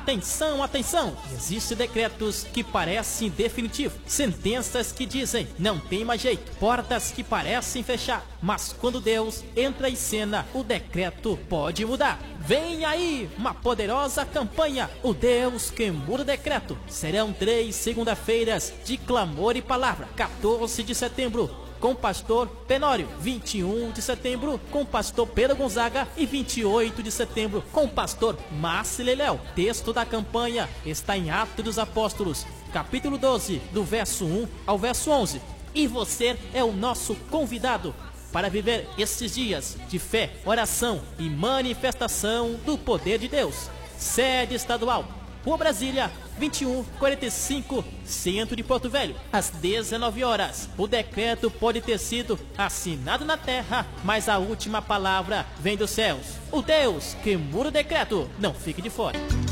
Atenção, atenção! Existem decretos que parecem definitivos, sentenças que dizem não tem mais jeito, portas que parecem fechar, mas quando Deus entra em cena, o decreto pode mudar. Vem aí uma poderosa campanha, o Deus que muda o decreto. Serão 3 segunda-feiras de clamor e palavra. 14 de setembro com o pastor Penório, 21 de setembro com o pastor Pedro Gonzaga e 28 de setembro com o pastor Márcio Leléu. Texto da campanha está em Atos dos Apóstolos, capítulo 12, do verso 1 ao verso 11. E você é o nosso convidado para viver esses dias de fé, oração e manifestação do poder de Deus. Sede estadual, Rua Brasília, 2145, centro de Porto Velho, às 19 horas. O decreto pode ter sido assinado na terra, mas a última palavra vem dos céus. O Deus que muda o decreto, não fique de fora.